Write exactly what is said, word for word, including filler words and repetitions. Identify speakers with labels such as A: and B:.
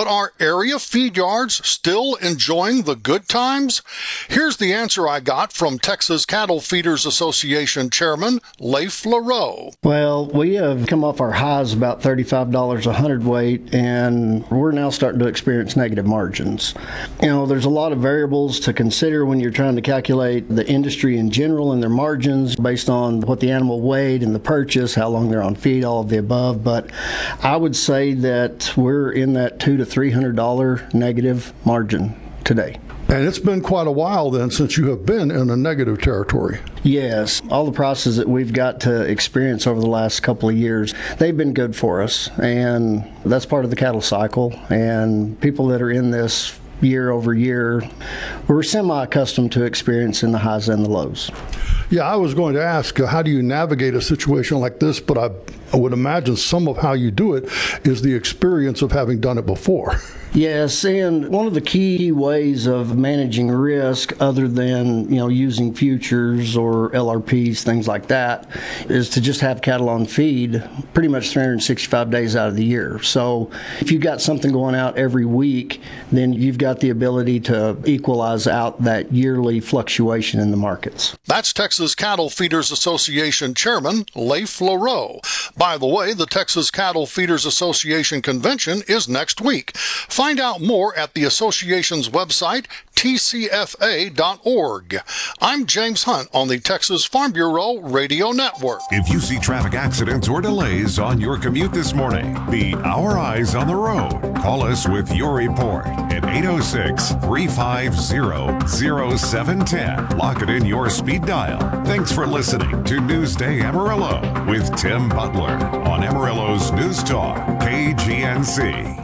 A: But are area feed yards still enjoying the good times? Here's the answer I got from Texas Cattle Feeders Association Chairman Leif LaRoe.
B: Well, we have come off our highs about thirty-five dollars a hundredweight, and we're now starting to experience negative margins. You know, there's a lot of variables to consider when you're trying to calculate the industry in general and their margins based on what the animal weighed and the purchase, how long they're on feed, all of the above. But I would say that we're in that two to three hundred dollar negative margin today.
C: And it's been quite a while then since you have been in a negative territory.
B: Yes, all the prices that we've got to experience over the last couple of years, they've been good for us, and that's part of the cattle cycle. And people that are in this year over year, we're semi-accustomed to experiencing the highs and the lows.
C: Yeah, I was going to ask, uh, how do you navigate a situation like this? But I, I would imagine some of how you do it is the experience of having done it before.
B: Yes, and one of the key ways of managing risk, other than, you know, using futures or L R Ps, things like that, is to just have cattle on feed pretty much three hundred sixty-five days out of the year. So if you've got something going out every week, then you've got the ability to equalize out that yearly fluctuation in the markets.
A: That's Texas Cattle Feeders Association Chairman Leif LaRoe. By the way, the Texas Cattle Feeders Association Convention is next week. Find out more at the association's website, T C F A dot org. I'm James Hunt on the Texas Farm Bureau Radio Network.
D: If you see traffic accidents or delays on your commute this morning, be our eyes on the road. Call us with your report at eight oh six, three five zero, zero seven one zero. Lock it in your speed dial. Thanks for listening to Newsday Amarillo with Tim Butler on Amarillo's News Talk, K G N C.